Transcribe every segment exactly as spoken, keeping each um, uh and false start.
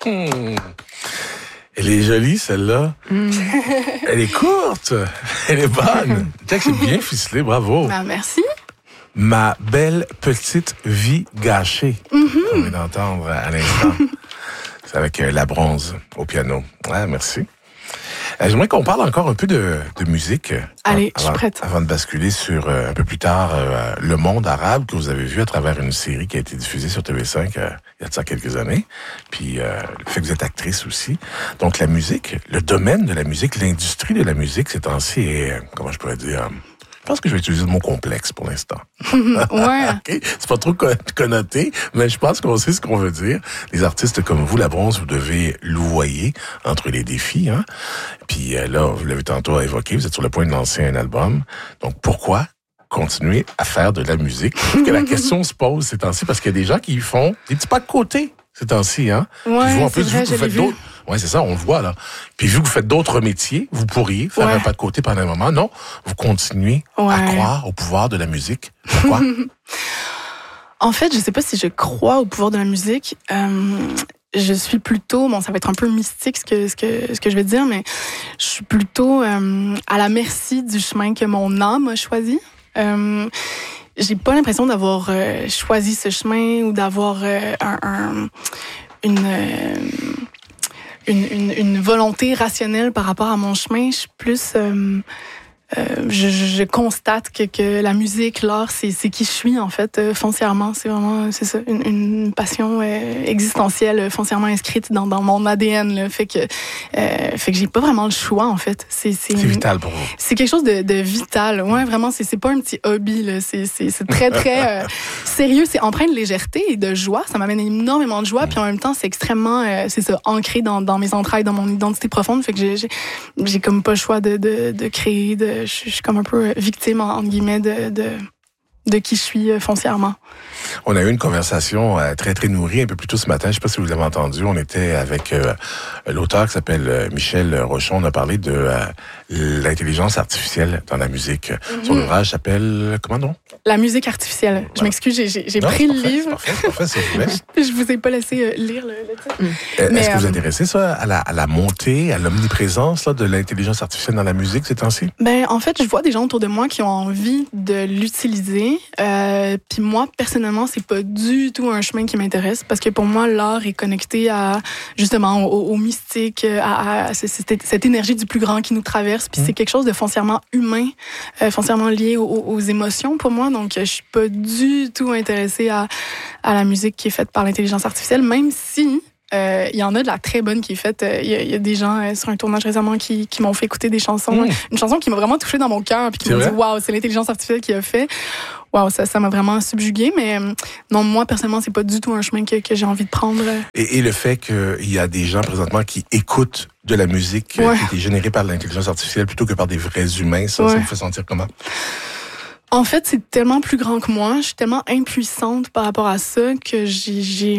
Elle est jolie, celle-là. Mm. Elle est courte. Elle est bonne. Jack, c'est bien ficelé, bravo. Ben, merci. Ma belle petite vie gâchée. Mm-hmm. On vient d'entendre à l'instant. C'est avec euh, la bronze au piano. Ouais, merci. Euh, j'aimerais qu'on parle encore un peu de, de musique. Allez, avant, je suis prête. Avant de basculer sur, euh, un peu plus tard, euh, Le Monde arabe, que vous avez vu à travers une série qui a été diffusée sur T V cinq euh, il y a de ça quelques années. Puis, euh, le fait que vous êtes actrice aussi. Donc, la musique, le domaine de la musique, l'industrie de la musique, ces temps-ci est, euh, comment je pourrais dire... Je pense que je vais utiliser le mot complexe pour l'instant. Ouais. Okay. C'est pas trop connoté, mais je pense qu'on sait ce qu'on veut dire. Les artistes comme vous, la bronze, vous devez louvoyer entre les défis. Hein? Puis euh, là, vous l'avez tantôt évoqué, vous êtes sur le point de lancer un album. Donc pourquoi continuer à faire de la musique? Que la question se pose ces temps-ci, parce qu'il y a des gens qui font des petits pas de côté ces temps-ci. Hein? Ouais, Puis vous, en c'est plus, vrai, vous, vous faites d'autres... Oui, c'est ça, on le voit, là. Puis vu que vous faites d'autres métiers, vous pourriez faire ouais. un pas de côté pendant un moment. Non, vous continuez ouais. à croire au pouvoir de la musique. Pourquoi? En fait, je sais pas si je crois au pouvoir de la musique. Euh, je suis plutôt, bon, ça va être un peu mystique ce que, ce que, ce que je vais dire, mais je suis plutôt euh, à la merci du chemin que mon âme a choisi. Euh, j'ai pas l'impression d'avoir euh, choisi ce chemin ou d'avoir euh, un, un, une... Euh, Une, une, une volonté rationnelle par rapport à mon chemin. Je suis plus... Euh, euh, je, je constate que, que la musique, l'art, c'est, c'est qui je suis, en fait, euh, foncièrement. C'est vraiment, c'est ça, une, une passion euh, existentielle, foncièrement inscrite dans, dans mon A D N. Là, fait que euh, fait que j'ai pas vraiment le choix, en fait. C'est, c'est, c'est une, vital pour vous. C'est quelque chose de, de vital. Ouais, vraiment, c'est, c'est pas un petit hobby. Là. C'est, c'est, c'est très, très euh, sérieux. C'est empreint de légèreté et de joie. Ça m'amène énormément de joie. Puis en même temps, c'est extrêmement, euh, c'est ça, ancré dans, dans mes entrailles, dans mon identité profonde. Fait que j'ai, j'ai, j'ai comme pas le choix de, de, de créer, de je suis comme un peu victime, entre guillemets, de, de, de qui je suis foncièrement. On a eu une conversation euh, très, très nourrie un peu plus tôt ce matin. Je ne sais pas si vous l'avez entendu. On était avec euh, l'auteur qui s'appelle euh, Michel Rochon. On a parlé de euh, l'intelligence artificielle dans la musique. Mm-hmm. Son ouvrage s'appelle... Comment non? La musique artificielle. Voilà. Je m'excuse, j'ai, j'ai, j'ai non, pris le parfait, livre. C'est parfait, c'est parfait, c'est vrai. je, je vous ai pas laissé euh, lire le, le titre. Mm. Euh, Mais, est-ce que vous euh, intéressez ça à la, à la montée, à l'omniprésence là, de l'intelligence artificielle dans la musique ces temps-ci? Ben, en fait, je vois des gens autour de moi qui ont envie de l'utiliser. Euh, Puis moi, personnellement, c'est pas du tout un chemin qui m'intéresse parce que pour moi, l'art est connecté à justement au, au mystique, à, à cette, cette énergie du plus grand qui nous traverse. Puis mmh. c'est quelque chose de foncièrement humain, euh, foncièrement lié aux, aux émotions pour moi. Donc, je suis pas du tout intéressée à, à la musique qui est faite par l'intelligence artificielle, même si il euh, y en a de la très bonne qui est faite. Il euh, y, y a des gens euh, sur un tournage récemment qui, qui m'ont fait écouter des chansons. Mmh. Une chanson qui m'a vraiment touchée dans mon cœur puis qui m'a dit « Wow, c'est l'intelligence artificielle qui a fait ». Wow, ça, ça m'a vraiment subjuguée, mais euh, non, moi, personnellement, c'est pas du tout un chemin que, que j'ai envie de prendre. Et, et le fait qu'il y a des gens présentement qui écoutent de la musique ouais. qui est générée par l'intelligence artificielle plutôt que par des vrais humains, ça, ouais. ça vous fait sentir comment? En fait, c'est tellement plus grand que moi. Je suis tellement impuissante par rapport à ça que j'ai... j'ai...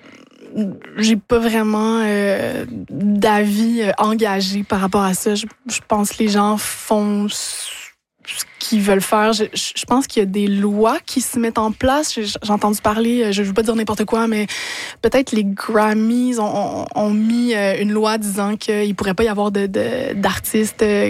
j'ai pas vraiment euh, d'avis euh, engagé par rapport à ça. Je, je pense que les gens font ce qu'ils veulent faire. Je, je pense qu'il y a des lois qui se mettent en place. J'ai, j'ai entendu parler, je veux pas dire n'importe quoi, mais peut-être les Grammys ont, ont, ont mis une loi disant qu'il pourrait pas y avoir de, de, d'artistes, de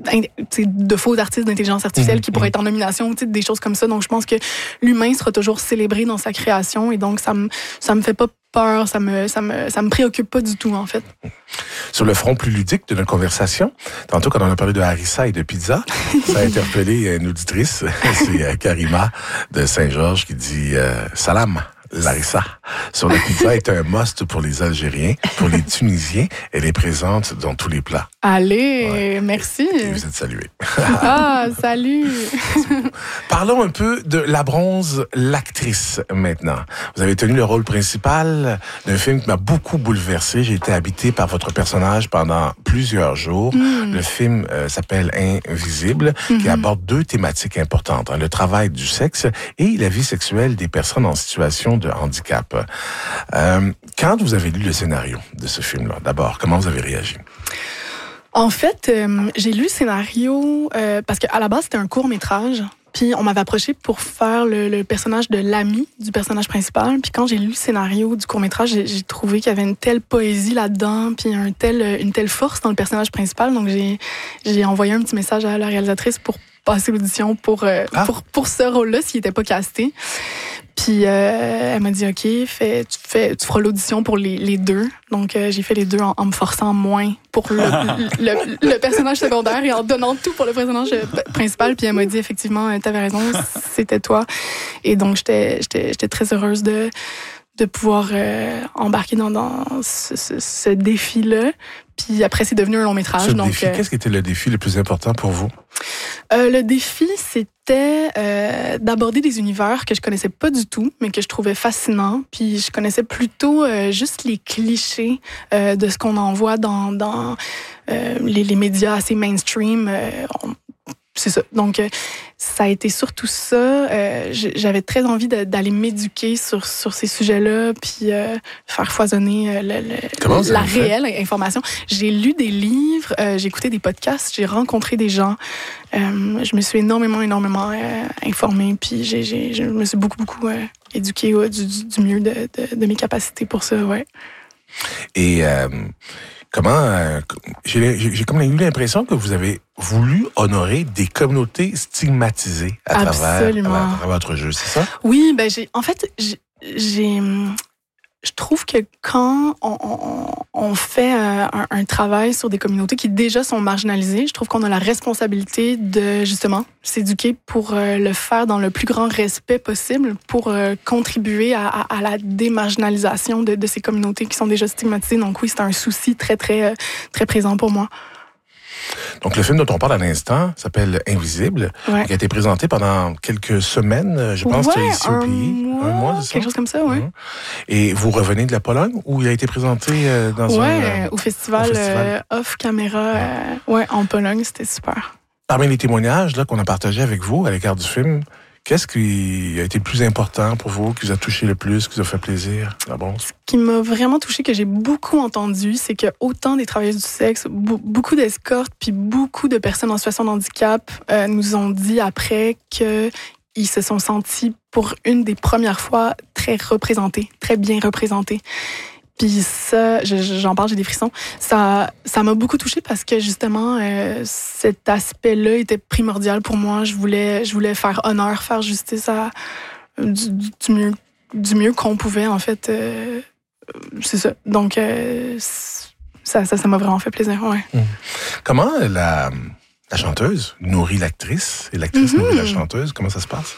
faux artistes d'intelligence artificielle mmh, qui pourraient mmh. être en nomination, des choses comme ça. Donc, je pense que l'humain sera toujours célébré dans sa création et donc, ça me, ça me fait pas peur, ça me, ça me, ça me préoccupe pas du tout, en fait. Sur le front plus ludique de notre conversation, tantôt quand on a parlé de harissa et de pizza, ça a interpellé une auditrice, c'est Karima de Saint-Georges qui dit euh, « Salam ». Larissa, sur la pizza est un must pour les Algériens, pour les Tunisiens. Elle est présente dans tous les plats. Allez, ouais. merci. Et vous êtes salués. Ah, salut. Parlons un peu de La Bronze, l'actrice maintenant. Vous avez tenu le rôle principal d'un film qui m'a beaucoup bouleversé. J'ai été habité par votre personnage pendant plusieurs jours. Mm. Le film euh, s'appelle Invisible, mm-hmm. qui aborde deux thématiques importantes, hein, le travail du sexe et la vie sexuelle des personnes en situation de handicap. Euh, quand vous avez lu le scénario de ce film-là, d'abord, comment vous avez réagi? En fait, euh, j'ai lu le scénario euh, parce qu'à la base, c'était un court-métrage. Puis on m'avait approché pour faire le, le personnage de l'ami du personnage principal. Puis quand j'ai lu le scénario du court-métrage, j'ai, j'ai trouvé qu'il y avait une telle poésie là-dedans, puis un tel, une telle force dans le personnage principal. Donc j'ai, j'ai envoyé un petit message à la réalisatrice pour passer l'audition pour, euh, ah. pour, pour ce rôle-là, s'il n'était pas casté. Puis euh, elle m'a dit, OK, fais, tu, fais, tu feras l'audition pour les, les deux. Donc euh, j'ai fait les deux en, en me forçant moins pour le, le, le personnage secondaire et en donnant tout pour le personnage principal. Puis elle m'a dit, effectivement, t'avais raison, c'était toi. Et donc j'étais, j'étais, j'étais très heureuse de, de pouvoir euh, embarquer dans, dans ce, ce, ce défi-là. Puis après, c'est devenu un long métrage. Ce donc, défi, euh, qu'est-ce qui était le défi le plus important pour vous? Euh, le défi, c'était euh, d'aborder des univers que je connaissais pas du tout, mais que je trouvais fascinants. Puis je connaissais plutôt euh, juste les clichés euh, de ce qu'on en voit dans, dans euh, les, les médias assez mainstream. Euh, on, c'est ça. Donc, euh, ça a été surtout ça. Euh, j'avais très envie de, d'aller m'éduquer sur, sur ces sujets-là, puis euh, faire foisonner euh, le, le, la réelle information. J'ai lu des livres, euh, j'ai écouté des podcasts, j'ai rencontré des gens. Euh, je me suis énormément, énormément euh, informée, puis j'ai, j'ai, je me suis beaucoup, beaucoup euh, éduquée ouais, du, du mieux de, de, de mes capacités pour ça, ouais. Et euh, comment... Euh, j'ai, j'ai comme eu l'impression que vous avez voulu honorer des communautés stigmatisées à travers, à, à travers votre jeu, c'est ça? Oui, ben j'ai... En fait, j'ai... j'ai je trouve que quand on, on, on fait un, un travail sur des communautés qui déjà sont marginalisées, je trouve qu'on a la responsabilité de, justement, s'éduquer pour le faire dans le plus grand respect possible, pour contribuer à, à, à la démarginalisation de, de ces communautés qui sont déjà stigmatisées. Donc oui, c'est un souci très, très, très présent pour moi. Donc, le film dont on parle à l'instant s'appelle Invisible, ouais. qui a été présenté pendant quelques semaines, je pense, ouais, ici au pays. Mois, un mois, c'est ça? Quelque chose comme ça, oui. Mmh. Et vous revenez de la Pologne, où il a été présenté dans ouais, un... Ouais, au festival, au festival. Euh, Off Caméra, euh, ouais, en Pologne, c'était super. Parmi les témoignages là, qu'on a partagés avec vous à l'égard du film, qu'est-ce qui a été le plus important pour vous, qui vous a touché le plus, qui vous a fait plaisir? Ah bon? Ce qui m'a vraiment touché, que j'ai beaucoup entendu, c'est que autant des travailleuses du sexe, beaucoup d'escortes, puis beaucoup de personnes en situation de handicap euh, nous ont dit après qu'ils se sont sentis, pour une des premières fois, très représentés, très bien représentés. Puis ça, j'en parle, j'ai des frissons. Ça, ça m'a beaucoup touchée parce que justement, euh, cet aspect-là était primordial pour moi. Je voulais, je voulais faire honneur, faire justice à du, du mieux, du mieux qu'on pouvait en fait. Euh, c'est ça. Donc euh, ça, ça, ça m'a vraiment fait plaisir. Ouais. Mmh. Comment la, la chanteuse nourrit l'actrice et l'actrice mmh. nourrit la chanteuse? Comment ça se passe?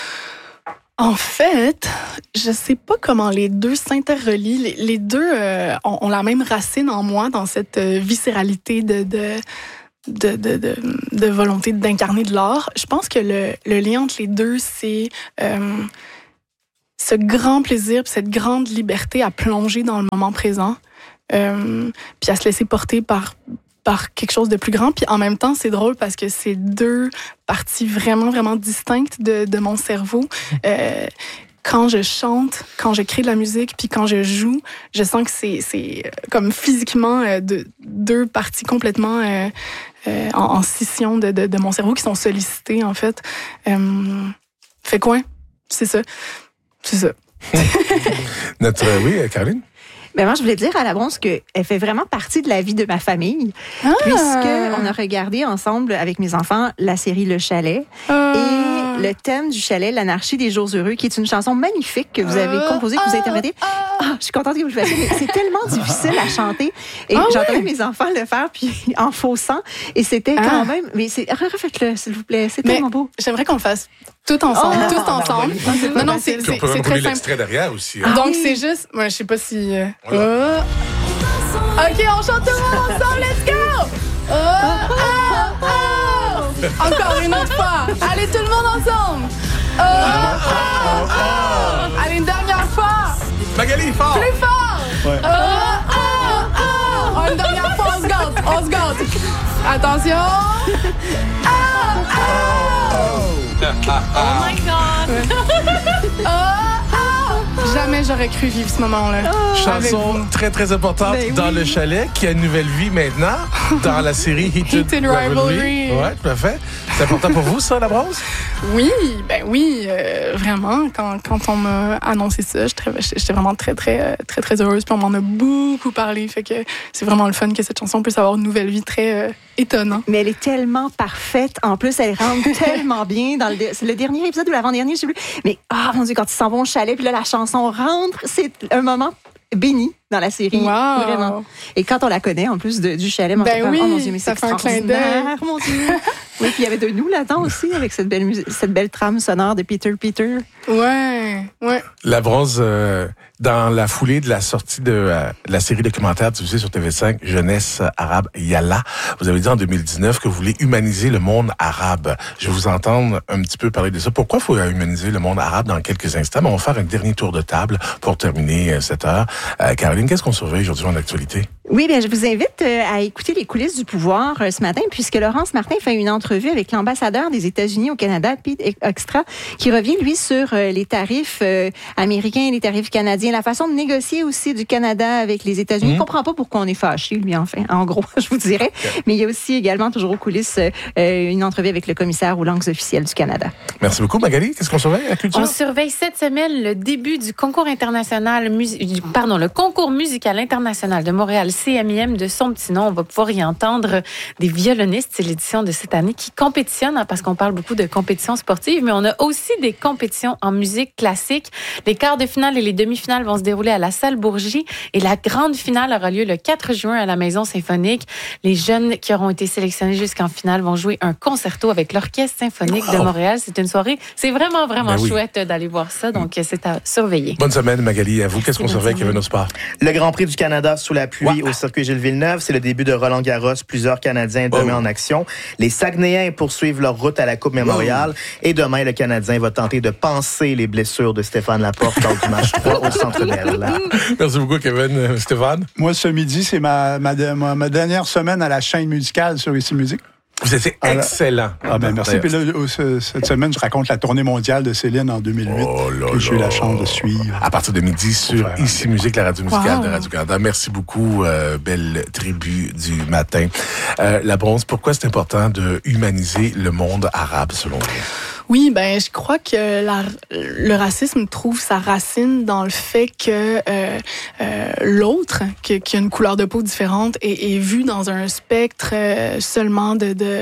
En fait, je sais pas comment les deux s'interrelient. Les, les deux euh, ont, ont la même racine en moi dans cette euh, viscéralité de, de, de, de, de, de volonté d'incarner de l'art. Je pense que le, le lien entre les deux, c'est euh, ce grand plaisir, cette grande liberté à plonger dans le moment présent, euh, puis à se laisser porter par par quelque chose de plus grand. Puis en même temps, c'est drôle parce que c'est deux parties vraiment, vraiment distinctes de, de mon cerveau. Euh, quand je chante, quand je crée de la musique, puis quand je joue, je sens que c'est, c'est comme physiquement euh, de, deux parties complètement euh, euh, en, en scission de, de, de mon cerveau qui sont sollicitées, en fait. Euh, fait quoi? C'est ça. C'est ça. Notre, oui, Caroline? Ben moi, je voulais dire à la bronze qu'elle fait vraiment partie de la vie de ma famille, ah! puisqu'on a regardé ensemble avec mes enfants la série Le Chalet. Ah! Et le thème du chalet, l'anarchie des jours heureux, qui est une chanson magnifique que vous avez composée, que vous avez interprétée. Ah, je suis contente que vous le fassiez, mais c'est tellement difficile à chanter. Et ah, j'entendais oui? mes enfants le faire, puis en faussant. Et c'était quand ah. même... Mais c'est, refaites-le, s'il vous plaît. C'est mais tellement beau. J'aimerais qu'on le fasse tout ensemble, oh, tous ensemble. Non, non, c'est, c'est, c'est très simple. l'extrait derrière aussi. Hein. Ah, Donc, oui. c'est juste... Moi, je sais pas si... Euh... Voilà. Oh. OK, on chante tout le monde ensemble. Let's go! Oh, oh, oh. Encore une autre fois. Allez, tout le monde ensemble. Oh, oh, oh. Allez, une dernière fois. Magali, fort. Plus fort. Ouais. Oh, oh, oh. Oh, une dernière fois, on se gâte. On se gâte. Attention. Oh, oh. Oh my God. Oh, oh. Jamais j'aurais cru vivre ce moment-là. Oh, chanson très, très importante ben dans oui. le chalet, qui a une nouvelle vie maintenant, dans la série Heated, Heated Rivalry. Rivalry. Oui, tout à fait. C'est important pour vous, ça, la bronze? Oui, ben oui, euh, vraiment. Quand, quand on m'a annoncé ça, j'étais, j'étais vraiment très, très, très, très heureuse. Puis on m'en a beaucoup parlé. Fait que c'est vraiment le fun que cette chanson puisse avoir une nouvelle vie très euh, étonnante. Mais elle est tellement parfaite. En plus, elle rentre tellement bien dans le... C'est le dernier épisode ou l'avant-dernier, je sais plus. Mais, ah, oh, mon Dieu, quand ils s'en vont au chalet, puis là, la chanson rentre, c'est un moment béni dans la série. Wow. Vraiment. Et quand on la connaît, en plus de, du chalet, ben on oui, oh mon Dieu, mais c'est ça fait un clin d'œil. Mon Dieu. Oui, puis il y avait de nous là-dedans aussi, avec cette belle, musique, cette belle trame sonore de Peter Peter. Ouais, ouais. La bronze, euh, dans la foulée de la sortie de euh, la série documentaire diffusée sur T V cinq, Jeunesse arabe Yalla, vous avez dit en deux mille dix-neuf que vous voulez humaniser le monde arabe. Je vais vous entendre un petit peu parler de ça. Pourquoi il faut humaniser le monde arabe dans quelques instants? Mais on va faire un dernier tour de table pour terminer euh, cette heure. Euh, Caroline, qu'est-ce qu'on surveille aujourd'hui en actualité? Oui, bien, je vous invite euh, à écouter les coulisses du pouvoir euh, ce matin, puisque Laurence Martin fait une entrevue avec l'ambassadeur des États-Unis au Canada, Pete Extra, qui revient, lui, sur euh, les tarifs euh, américains et les tarifs canadiens, la façon de négocier aussi du Canada avec les États-Unis. Mmh. Il ne comprend pas pourquoi on est fâché, lui, enfin, en gros, je vous dirais. Okay. Mais il y a aussi également, toujours aux coulisses, euh, une entrevue avec le commissaire aux langues officielles du Canada. Merci beaucoup, Magali. Qu'est-ce qu'on surveille à la culture? On surveille cette semaine le début du concours international, mus- pardon, le concours musical international de Montréal, C M I M de son petit nom. On va pouvoir y entendre des violonistes. C'est l'édition de cette année qui compétitionne, hein, parce qu'on parle beaucoup de compétitions sportives, mais on a aussi des compétitions en musique classique. Les quarts de finale et les demi-finales vont se dérouler à la salle Bourgie et la grande finale aura lieu le quatre juin à la Maison symphonique. Les jeunes qui auront été sélectionnés jusqu'en finale vont jouer un concerto avec l'Orchestre symphonique wow. de Montréal. C'est une soirée, c'est vraiment, vraiment ben oui. chouette d'aller voir ça, donc c'est à surveiller. Bonne semaine, Magali. À vous, qu'est-ce qu'on surveille, Kevin Ospar? Le Grand Prix du Canada sous la pluie wow. au circuit Gilles Villeneuve. C'est le début de Roland Garros. Plusieurs Canadiens demain oh. en action. Les Saguenayens poursuivent leur route à la Coupe Mémorial. Oh. Et demain, le Canadien va tenter de panser les blessures de Stéphane Laporte lors du match trois au Centre Bell. Merci beaucoup, Kevin. Stéphane? Moi, ce midi, c'est ma, ma, ma, ma dernière semaine à la chaîne musicale sur Ici Musique. Vous étiez excellent. Ah ben merci. Puis là, cette semaine, je raconte la tournée mondiale de Céline en deux mille huit, oh là que j'ai eu la chance de suivre. À partir de midi sur Ici Musique, la radio musicale wow. de Radio-Canada. Merci beaucoup, euh, belle tribu du matin. Euh, la bronze, pourquoi c'est important de humaniser le monde arabe, selon vous? Oui, ben je crois que la, le racisme trouve sa racine dans le fait que euh, euh, l'autre, que, qui a une couleur de peau différente, est, est vu dans un spectre euh, seulement de de,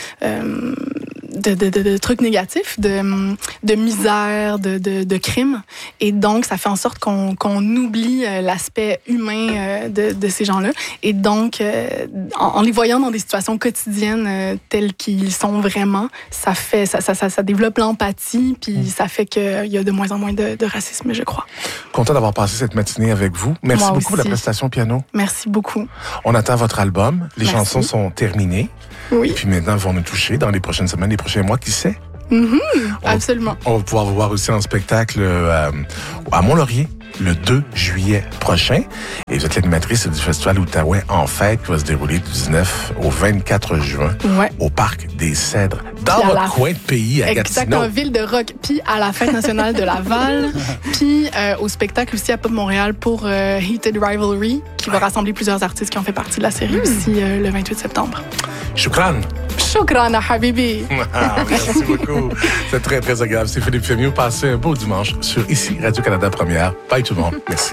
euh, de, de, de, de trucs négatifs, de, de misère, de, de, de crimes. Et donc, ça fait en sorte qu'on, qu'on oublie l'aspect humain euh, de, de ces gens-là. Et donc, euh, en, en les voyant dans des situations quotidiennes euh, telles qu'ils sont vraiment, ça fait ça, ça, ça, ça développe l'empathie, puis mmh. ça fait qu'il y a de moins en moins de, de racisme, je crois. Content d'avoir passé cette matinée avec vous. Merci Moi beaucoup aussi. pour la prestation piano. Merci beaucoup. On attend votre album. Les Merci. chansons sont terminées. Oui. Et puis maintenant, elles vont nous toucher dans les prochaines semaines, les prochains mois, qui sait? Mm-hmm, on, absolument. On va pouvoir vous voir aussi en spectacle euh, à Mont-Laurier le deux juillet prochain. Et vous êtes l'animatrice du Festival Outaouais en fête qui va se dérouler du dix-neuf au vingt-quatre juin ouais. au Parc des Cèdres, dans votre la... coin de pays, à Gatineau. Exactement, ville de rock. Puis à la Fête nationale de Laval. Puis euh, au spectacle aussi à Pop Montréal pour euh, Heated Rivalry, qui va rassembler plusieurs artistes qui ont fait partie de la série mm. aussi euh, le vingt-huit septembre. Shukran. Shukran à Habibi. Ah, merci beaucoup. C'est très, très agréable. C'est Philippe Fémieux. Passez un beau dimanche sur Ici Radio-Canada Première. Bye tout le monde. Merci.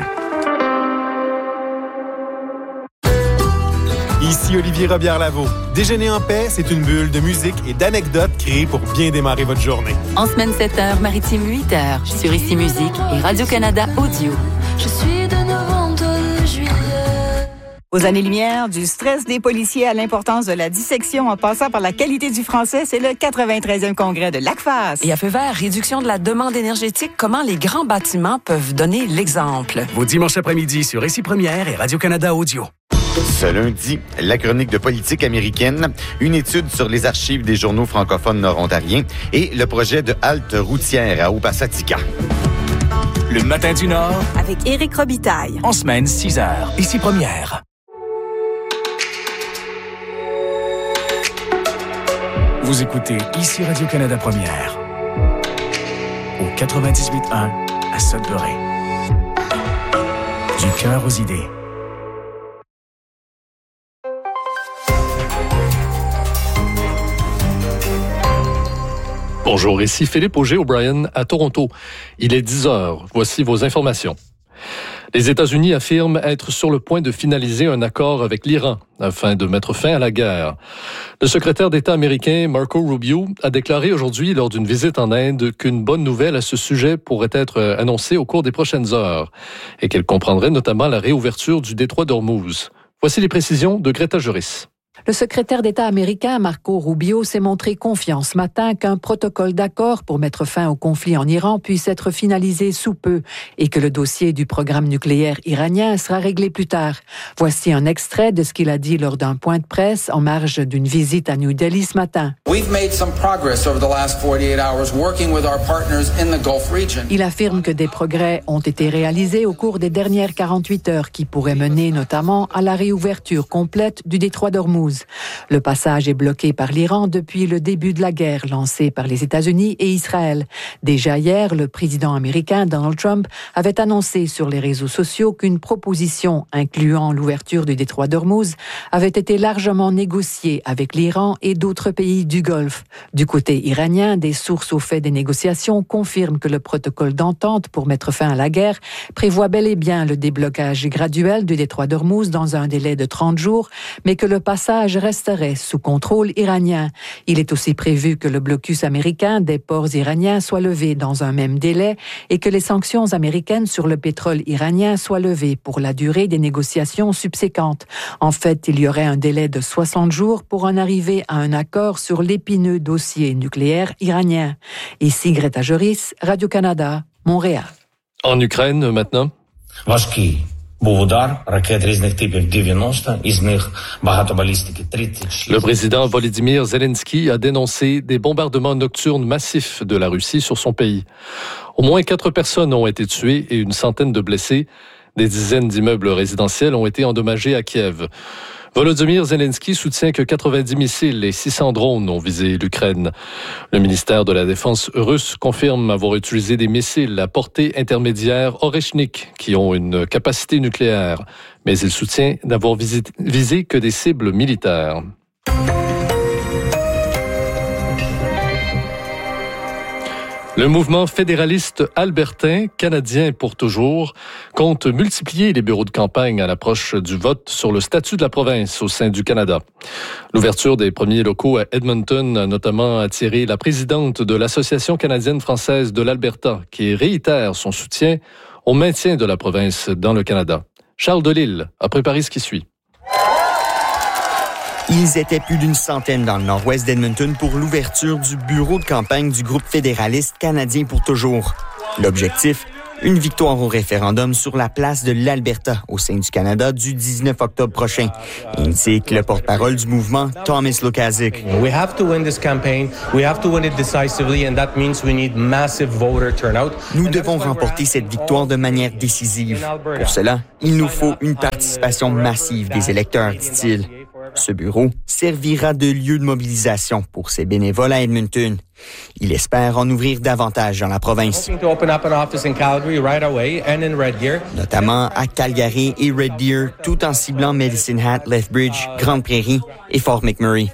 Ici Olivier Robillard-Lavaux. Déjeuner en paix, c'est une bulle de musique et d'anecdotes créées pour bien démarrer votre journée. En semaine sept heures, maritime huit heures, sur Ici Musique et Radio-Canada Audio. Je suis de novembre de juillet. Aux années-lumière, du stress des policiers à l'importance de la dissection en passant par la qualité du français, c'est le quatre-vingt-treizième congrès de l'ACFAS. Et à feu vert, réduction de la demande énergétique, comment les grands bâtiments peuvent donner l'exemple. Vos dimanches après-midi sur Ici Première et Radio-Canada Audio. Ce lundi, la chronique de politique américaine, une étude sur les archives des journaux francophones nord-ontariens et le projet de halte routière à Opasatika. Le matin du Nord avec Éric Robitaille. En semaine, six heures. Ici Première. Vous écoutez Ici Radio-Canada Première au quatre-vingt-dix-huit un à Sudbury. Du cœur aux idées. Bonjour, ici Philippe Auger-O'Brien à Toronto. Il est dix heures. Voici vos informations. Les États-Unis affirment être sur le point de finaliser un accord avec l'Iran afin de mettre fin à la guerre. Le secrétaire d'État américain Marco Rubio a déclaré aujourd'hui lors d'une visite en Inde qu'une bonne nouvelle à ce sujet pourrait être annoncée au cours des prochaines heures et qu'elle comprendrait notamment la réouverture du détroit d'Ormuz. Voici les précisions de Greta Juris. Le secrétaire d'État américain Marco Rubio s'est montré confiant ce matin qu'un protocole d'accord pour mettre fin au conflit en Iran puisse être finalisé sous peu et que le dossier du programme nucléaire iranien sera réglé plus tard. Voici un extrait de ce qu'il a dit lors d'un point de presse en marge d'une visite à New Delhi ce matin. Il affirme que des progrès ont été réalisés au cours des dernières quarante-huit heures qui pourraient mener notamment à la réouverture complète du détroit d'Ormuz. Le passage est bloqué par l'Iran depuis le début de la guerre lancée par les États-Unis et Israël. Déjà hier, le président américain Donald Trump avait annoncé sur les réseaux sociaux qu'une proposition incluant l'ouverture du détroit d'Ormuz avait été largement négociée avec l'Iran et d'autres pays du Golfe. Du côté iranien, des sources au fait des négociations confirment que le protocole d'entente pour mettre fin à la guerre prévoit bel et bien le déblocage graduel du détroit d'Ormuz dans un délai de trente jours, mais que le passage resterait sous contrôle iranien. Il est aussi prévu que le blocus américain des ports iraniens soit levé dans un même délai et que les sanctions américaines sur le pétrole iranien soient levées pour la durée des négociations subséquentes. En fait, il y aurait un délai de soixante jours pour en arriver à un accord sur l'épineux dossier nucléaire iranien. Ici Greta Juris, Radio-Canada, Montréal. En Ukraine, maintenant. Le président Volodymyr Zelensky a dénoncé des bombardements nocturnes massifs de la Russie sur son pays. Au moins quatre personnes ont été tuées et une centaine de blessés. Des dizaines d'immeubles résidentiels ont été endommagés à Kiev. Volodymyr Zelensky soutient que quatre-vingt-dix missiles et six cents drones ont visé l'Ukraine. Le ministère de la Défense russe confirme avoir utilisé des missiles à portée intermédiaire Oreshnik qui ont une capacité nucléaire, mais il soutient n'avoir visé, visé que des cibles militaires. Le mouvement fédéraliste albertain, canadien pour toujours, compte multiplier les bureaux de campagne à l'approche du vote sur le statut de la province au sein du Canada. L'ouverture des premiers locaux à Edmonton a notamment attiré la présidente de l'Association canadienne-française de l'Alberta, qui réitère son soutien au maintien de la province dans le Canada. Charles Delisle a préparé ce qui suit. Ils étaient plus d'une centaine dans le nord-ouest d'Edmonton pour l'ouverture du bureau de campagne du groupe fédéraliste canadien pour toujours. L'objectif, une victoire au référendum sur la place de l'Alberta au sein du Canada du dix-neuf octobre prochain, indique le porte-parole du mouvement, Thomas Lukaszuk. We have to win this campaign. We have to win it decisively, and that means we need massive voter turnout. Nous devons remporter cette victoire de manière décisive. Pour cela, il nous faut une participation massive des électeurs, dit-il. Ce bureau servira de lieu de mobilisation pour ses bénévoles à Edmonton. Il espère en ouvrir davantage dans la province. Notamment à Calgary et Red Deer, tout en ciblant Medicine Hat, Lethbridge, Grande Prairie et Fort McMurray.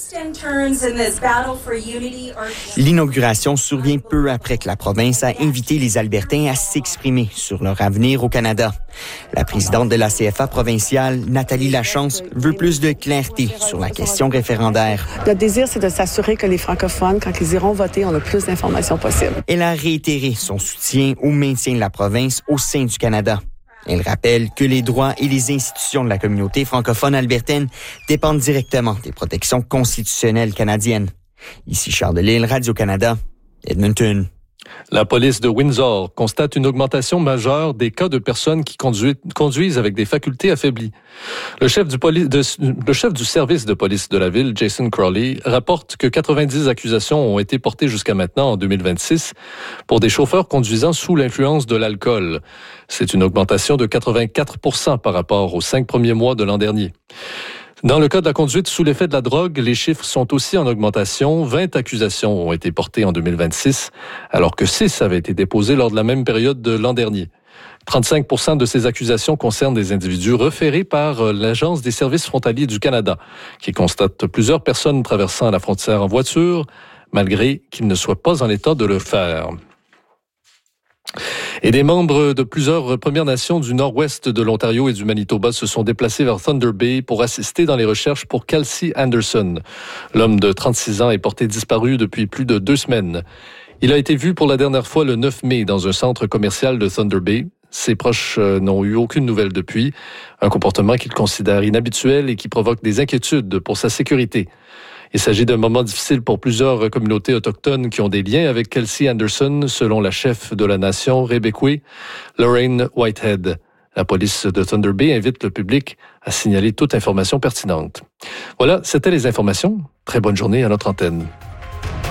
L'inauguration survient peu après que la province a invité les Albertains à s'exprimer sur leur avenir au Canada. La présidente de la C F A provinciale, Nathalie Lachance, veut plus de clarté sur la question référendaire. Notre désir, c'est de s'assurer que les francophones, quand ils iront voter, ont le plus d'informations possible. Elle a réitéré son soutien au maintien de la province au sein du Canada. Elle rappelle que les droits et les institutions de la communauté francophone albertaine dépendent directement des protections constitutionnelles canadiennes. Ici Charles Delisle, Radio-Canada, Edmonton. La police de Windsor constate une augmentation majeure des cas de personnes qui conduisent, conduisent avec des facultés affaiblies. Le chef, du poli- de, le chef du service de police de la ville, Jason Crowley, rapporte que quatre-vingt-dix accusations ont été portées jusqu'à maintenant en deux mille vingt-six pour des chauffeurs conduisant sous l'influence de l'alcool. C'est une augmentation de quatre-vingt-quatre pour cent par rapport aux cinq premiers mois de l'an dernier. Dans le cas de la conduite sous l'effet de la drogue, les chiffres sont aussi en augmentation. vingt accusations ont été portées en deux mille vingt-six, alors que six avaient été déposées lors de la même période de l'an dernier. trente-cinq pour cent de ces accusations concernent des individus référés par l'Agence des services frontaliers du Canada, qui constate plusieurs personnes traversant la frontière en voiture, malgré qu'ils ne soient pas en état de le faire. Et des membres de plusieurs Premières Nations du nord-ouest de l'Ontario et du Manitoba se sont déplacés vers Thunder Bay pour assister dans les recherches pour Kelsey Anderson. L'homme de trente-six ans est porté disparu depuis plus de deux semaines. Il a été vu pour la dernière fois le neuf mai dans un centre commercial de Thunder Bay. Ses proches n'ont eu aucune nouvelle depuis, un comportement qu'ils considèrent inhabituel et qui provoque des inquiétudes pour sa sécurité. Il s'agit d'un moment difficile pour plusieurs communautés autochtones qui ont des liens avec Kelsey Anderson, selon la chef de la nation Rebekwe, Lorraine Whitehead. La police de Thunder Bay invite le public à signaler toute information pertinente. Voilà, c'était les informations. Très bonne journée à notre antenne.